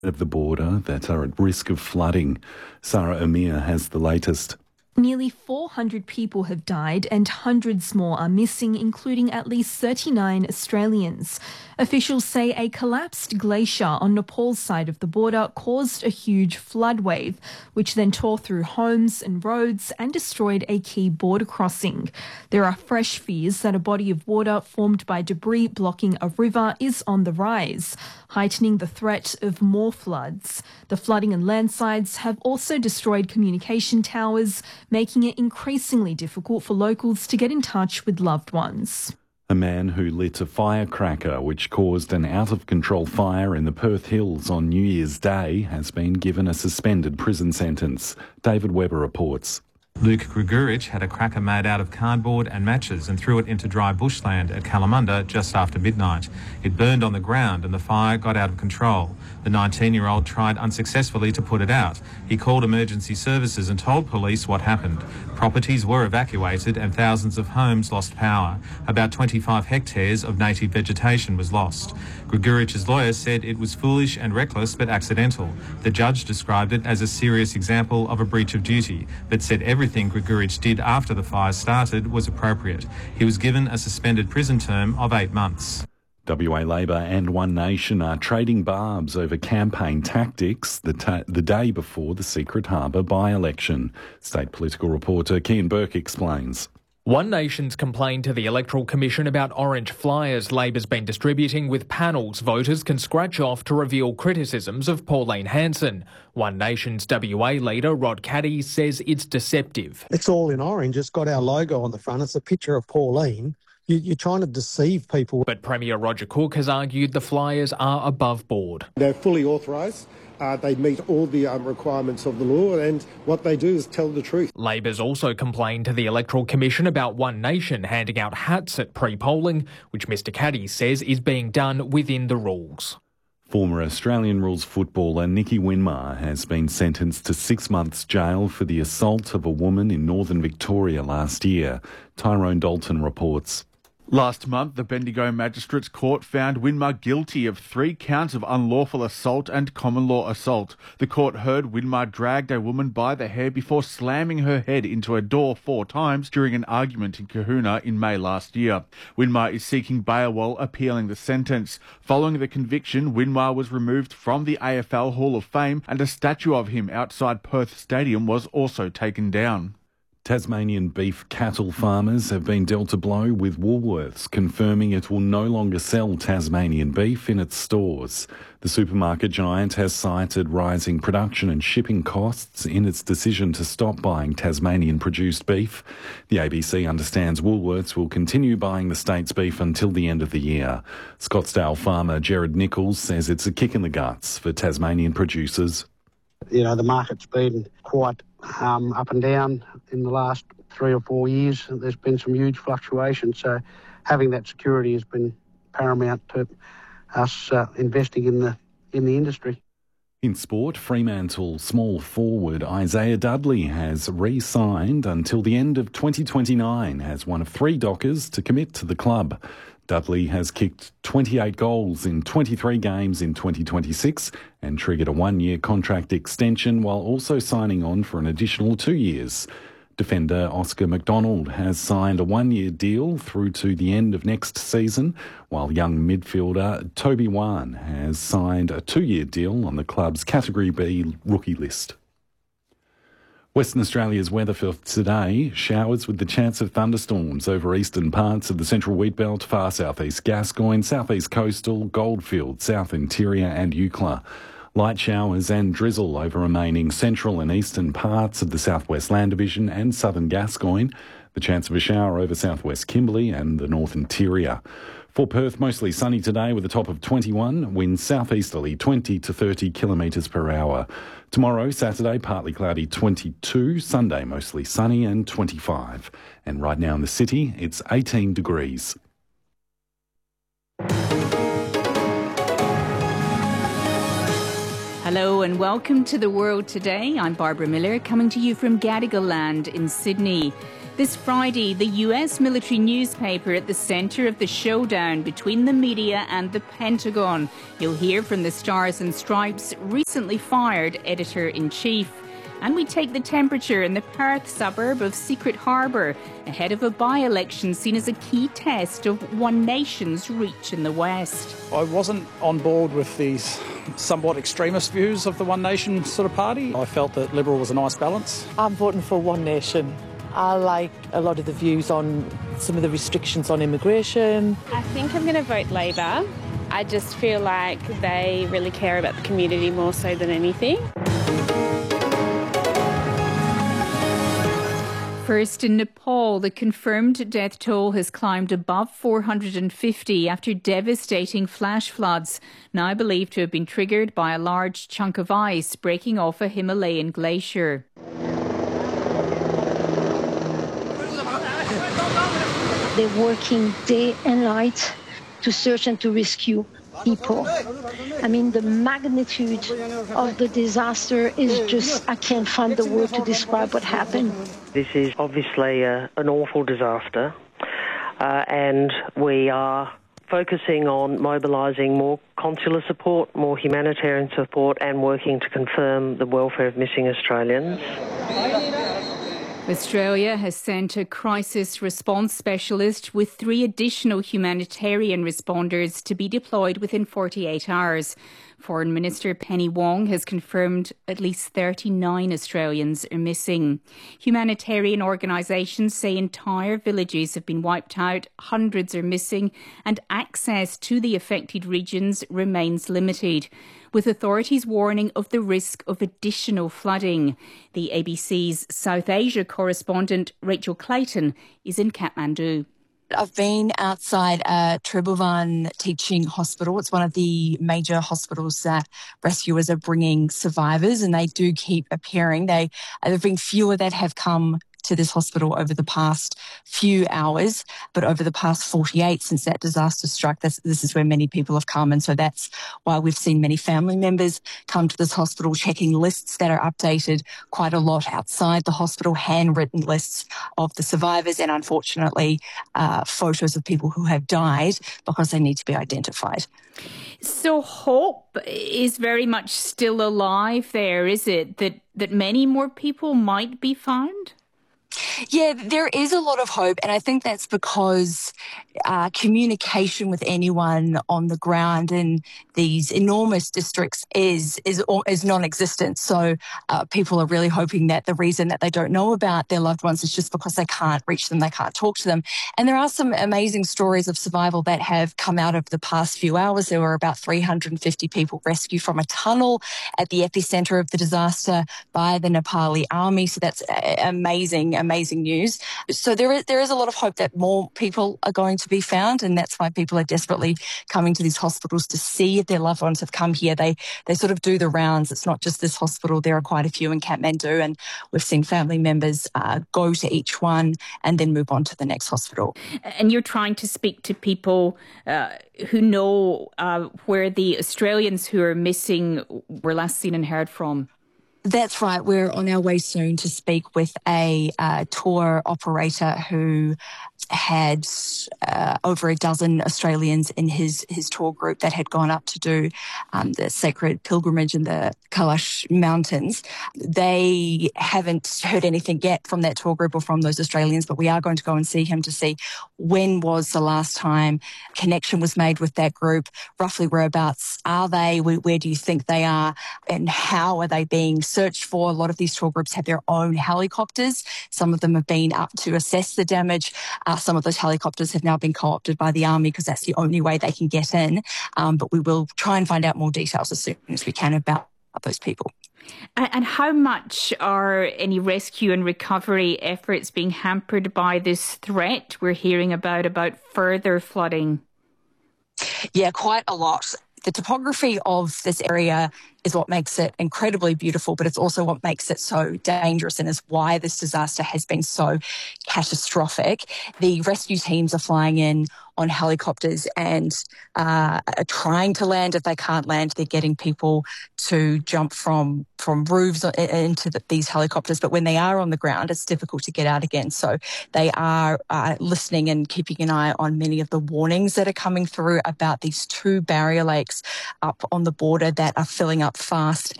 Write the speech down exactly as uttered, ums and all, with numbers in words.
of the border that are at risk of flooding. Sarah Amir has the latest. Nearly four hundred people have died and hundreds more are missing, including at least thirty-nine Australians. Officials say a collapsed glacier on Nepal's side of the border caused a huge flood wave, which then tore through homes and roads and destroyed a key border crossing. There are fresh fears that a body of water formed by debris blocking a river is on the rise, heightening the threat of more floods. The flooding and landslides have also destroyed communication towers, making it increasingly difficult for locals to get in touch with loved ones. A man who lit a firecracker which caused an out-of-control fire in the Perth Hills on New Year's Day has been given a suspended prison sentence. David Webber reports. Luke Grigorich had a cracker made out of cardboard and matches and threw it into dry bushland at Kalamunda just after midnight. It burned on the ground and the fire got out of control. The nineteen-year-old tried unsuccessfully to put it out. He called emergency services and told police what happened. Properties were evacuated and thousands of homes lost power. About twenty-five hectares of native vegetation was lost. Grigorich's lawyer said it was foolish and reckless but accidental. The judge described it as a serious example of a breach of duty, but said everything Grigorich did after the fire started was appropriate. He was given a suspended prison term of eight months. W A Labor and One Nation are trading barbs over campaign tactics the, ta- the day before the Secret Harbour by-election. State political reporter Kian Burke explains. One Nation's complained to the Electoral Commission about orange flyers Labor's been distributing with panels voters can scratch off to reveal criticisms of Pauline Hanson. One Nation's W A leader Rod Caddy says it's deceptive. It's all in orange. It's got our logo on the front. It's a picture of Pauline. You, you're trying to deceive people. But Premier Roger Cook has argued the flyers are above board. They're fully authorised. Uh, they meet all the um, requirements of the law, and what they do is tell the truth. Labor's also complained to the Electoral Commission about One Nation handing out hats at pre-polling, which Mr Caddy says is being done within the rules. Former Australian rules footballer Nicky Winmar has been sentenced to six months jail for the assault of a woman in northern Victoria last year. Tyrone Dalton reports. Last month, the Bendigo Magistrates Court found Winmar guilty of three counts of unlawful assault and common law assault. The court heard Winmar dragged a woman by the hair before slamming her head into a door four times during an argument in Kahuna in May last year. Winmar is seeking bail while appealing the sentence. Following the conviction, Winmar was removed from the A F L Hall of Fame and a statue of him outside Perth Stadium was also taken down. Tasmanian beef cattle farmers have been dealt a blow with Woolworths confirming it will no longer sell Tasmanian beef in its stores. The supermarket giant has cited rising production and shipping costs in its decision to stop buying Tasmanian-produced beef. The A B C understands Woolworths will continue buying the state's beef until the end of the year. Scottsdale farmer Gerard Nichols says it's a kick in the guts for Tasmanian producers. You know, the market's been quite um, up and down in the last three or four years. There's been some huge fluctuations, so having that security has been paramount to us uh, investing in the in the industry. In sport, Fremantle small forward Isaiah Dudley has re-signed until the end of twenty twenty-nine as one of three Dockers to commit to the club. Dudley has kicked twenty-eight goals in twenty-three games in twenty twenty-six and triggered a one-year contract extension while also signing on for an additional two years. Defender Oscar McDonald has signed a one-year deal through to the end of next season, while young midfielder Toby Wan has signed a two-year deal on the club's Category B rookie list. Western Australia's weather for today, showers with the chance of thunderstorms over eastern parts of the central wheatbelt, far southeast Gascoyne, southeast coastal, Goldfield, south interior and Eucla. Light showers and drizzle over remaining central and eastern parts of the southwest land division and southern Gascoyne. The chance of a shower over southwest Kimberley and the north interior. For Perth, mostly sunny today with a top of twenty-one, winds southeasterly twenty to thirty kilometres per hour. Tomorrow, Saturday, partly cloudy twenty-two, Sunday mostly sunny and twenty-five. And right now in the city, it's eighteen degrees. Hello and welcome to The World Today. I'm Barbara Miller, coming to you from Gadigal Land in Sydney. This Friday, the U S military newspaper at the centre of the showdown between the media and the Pentagon. You'll hear from the Stars and Stripes' recently fired editor-in-chief. And we take the temperature in the Perth suburb of Secret Harbour ahead of a by-election seen as a key test of One Nation's reach in the West. I wasn't on board with these somewhat extremist views of the One Nation sort of party. I felt that Liberal was a nice balance. I'm voting for One Nation. I like a lot of the views on some of the restrictions on immigration. I think I'm going to vote Labor. I just feel like they really care about the community more so than anything. First, in Nepal, the confirmed death toll has climbed above four hundred fifty after devastating flash floods, now believed to have been triggered by a large chunk of ice breaking off a Himalayan glacier. They're working day and night to search and to rescue people. I mean, the magnitude of the disaster is just, I can't find the word to describe what happened. This is obviously uh, an awful disaster, uh, and we are focusing on mobilising more consular support, more humanitarian support, and working to confirm the welfare of missing Australians. Australia has sent a crisis response specialist with three additional humanitarian responders to be deployed within forty-eight hours. Foreign Minister Penny Wong has confirmed at least thirty-nine Australians are missing. Humanitarian organisations say entire villages have been wiped out, hundreds are missing, and access to the affected regions remains limited, with authorities warning of the risk of additional flooding. The A B C's South Asia correspondent Rachel Clayton is in Kathmandu. I've been outside uh, Tribhuvan Teaching Hospital. It's one of the major hospitals that rescuers are bringing survivors, and they do keep appearing. They, there have been fewer that have come to this hospital over the past few hours, but over the past forty-eight since that disaster struck, this, this is where many people have come. And so that's why we've seen many family members come to this hospital, checking lists that are updated quite a lot outside the hospital, handwritten lists of the survivors, and unfortunately uh, photos of people who have died because they need to be identified. So hope is very much still alive there, is it? That, that many more people might be found? Yeah, there is a lot of hope, and I think that's because uh, communication with anyone on the ground in these enormous districts is is is non-existent. So uh, people are really hoping that the reason that they don't know about their loved ones is just because they can't reach them, they can't talk to them. And there are some amazing stories of survival that have come out of the past few hours. There were about three hundred fifty people rescued from a tunnel at the epicenter of the disaster by the Nepali army. So that's amazing. Amazing news. So there is there is a lot of hope that more people are going to be found, and that's why people are desperately coming to these hospitals to see if their loved ones have come here. They they sort of do the rounds. It's not just this hospital. There are quite a few in Kathmandu, and we've seen family members uh, go to each one and then move on to the next hospital. And you're trying to speak to people uh, who know uh, where the Australians who are missing were last seen and heard from. That's right. We're on our way soon to speak with a uh, tour operator who had uh, over a dozen Australians in his, his tour group that had gone up to do um, the sacred pilgrimage in the Kailash Mountains. They haven't heard anything yet from that tour group or from those Australians, but we are going to go and see him to see when was the last time connection was made with that group, roughly whereabouts are they, where do you think they are, and how are they being searched for. A lot of these tour groups have their own helicopters. Some of them have been up to assess the damage. Uh, some of those helicopters have now been co-opted by the army because that's the only way they can get in. Um, but we will try and find out more details as soon as we can about those people. And how much are any rescue and recovery efforts being hampered by this threat we're hearing about, about further flooding? Yeah, quite a lot. The topography of this area is what makes it incredibly beautiful, but it's also what makes it so dangerous and is why this disaster has been so catastrophic. The rescue teams are flying in on helicopters and uh, are trying to land. If they can't land, they're getting people to jump from from roofs into the, these helicopters. But when they are on the ground, it's difficult to get out again. So they are uh, listening and keeping an eye on many of the warnings that are coming through about these two barrier lakes up on the border that are filling up fast